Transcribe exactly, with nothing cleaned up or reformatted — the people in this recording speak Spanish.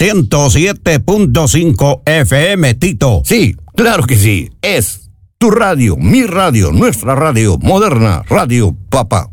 ciento siete punto cinco F M, Tito. Sí, claro que sí. Es tu radio, mi radio, nuestra radio, moderna, Radio Papá.